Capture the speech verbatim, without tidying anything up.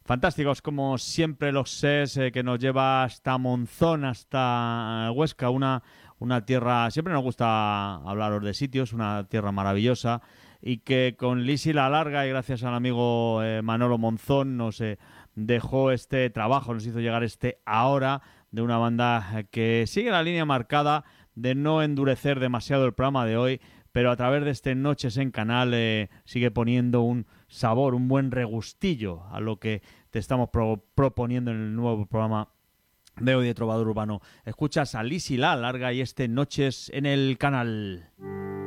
Fantásticos, como siempre, los ses eh, que nos lleva hasta Monzón, hasta Huesca, una, una tierra, siempre nos gusta hablaros de sitios, una tierra maravillosa, y que con Lisi la Larga y gracias al amigo eh, Manolo Monzón nos eh, dejó este trabajo, nos hizo llegar este ahora de una banda que sigue la línea marcada de no endurecer demasiado el programa de hoy, pero a través de este Noches en Canal eh, sigue poniendo un sabor, un buen regustillo a lo que te estamos pro- proponiendo en el nuevo programa de hoy de Trovador Urbano. Escuchas a Lisi la Larga y este Noches en el Canal.